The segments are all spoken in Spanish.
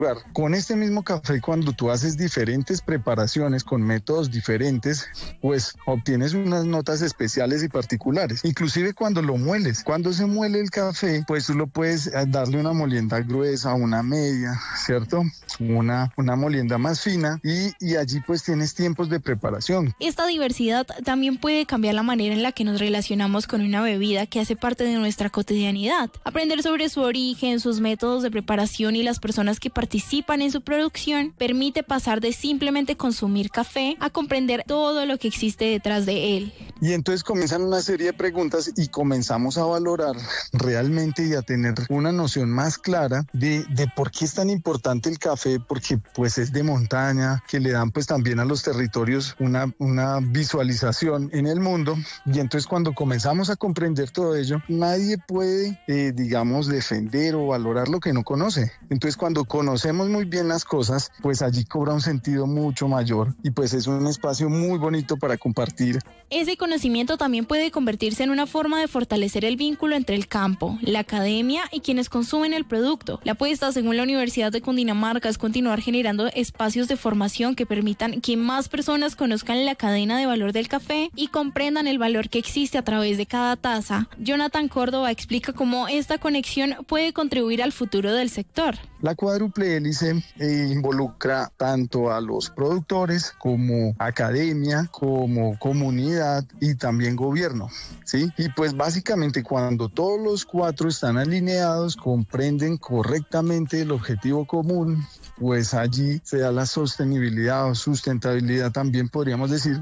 Con este mismo café, cuando tú haces diferentes preparaciones con métodos diferentes, pues obtienes unas notas especiales y particulares. Inclusive cuando lo mueles, cuando se muele el café, pues tú lo puedes darle una molienda gruesa, una media, ¿cierto? Una molienda más fina y allí pues tienes tiempos de preparación. Esta diversidad también puede cambiar la manera en la que nos relacionamos con una bebida que hace parte de nuestra cotidianidad. Aprender sobre su origen, sus métodos de preparación y las personas que participan en su producción permite pasar de simplemente consumir café a comprender todo lo que existe detrás de él. Y entonces comienzan una serie de preguntas y comenzamos a valorar realmente y a tener una noción más clara de por qué es tan importante el café, porque pues es de montaña, que le dan pues también a los territorios una visualización en el mundo. Y entonces cuando comenzamos a comprender todo ello, nadie puede, digamos, defender o valorar lo que no conoce. Entonces cuando conocemos muy bien las cosas, pues allí cobra un sentido mucho mayor y pues es un espacio muy bonito para compartir. Ese conocimiento también puede convertirse en una forma de fortalecer el vínculo entre el campo, la academia y quienes consumen el producto. La apuesta, según la Universidad de Cundinamarca, es continuar generando espacios de formación que permitan que más personas conozcan la cadena de valor del café y comprendan el valor que existe a través de cada taza. Jonathan Córdoba explica cómo esta conexión puede contribuir al futuro del sector. La cuádruple hélice involucra tanto a los productores como academia, como comunidad y también gobierno, ¿sí? Y pues básicamente cuando todos los cuatro están alineados, comprenden correctamente el objetivo común, pues allí se da la sostenibilidad o sustentabilidad, también podríamos decir,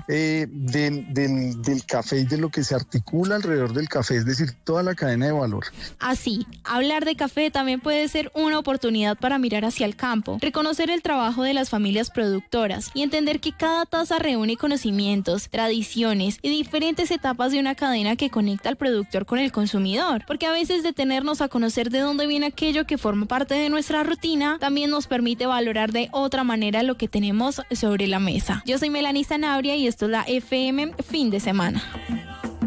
del café y de lo que se articula alrededor del café, es decir, toda la cadena de valor. Así, hablar de café también puede ser una oportunidad para mirar hacia el campo, reconocer el trabajo de las familias productoras y entender que cada taza reúne conocimientos, tradiciones y diferentes etapas de una cadena que conecta al productor con el consumidor, porque a veces detenernos a conocer de dónde viene aquello que forma parte de nuestra rutina también nos permite valorar de otra manera lo que tenemos sobre la mesa. Yo soy Melanie Sanabria y esto es la FM Fin de Semana.